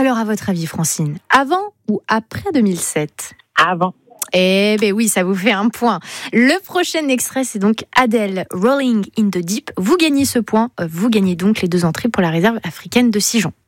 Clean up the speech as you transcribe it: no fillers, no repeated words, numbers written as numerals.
Alors, à votre avis, Francine, avant ou après 2007 ? Avant. Eh bien oui, ça vous fait un point. Le prochain extrait, c'est donc Adele, Rolling in the Deep. Vous gagnez ce point, vous gagnez donc les 2 entrées pour la réserve africaine de Sijon.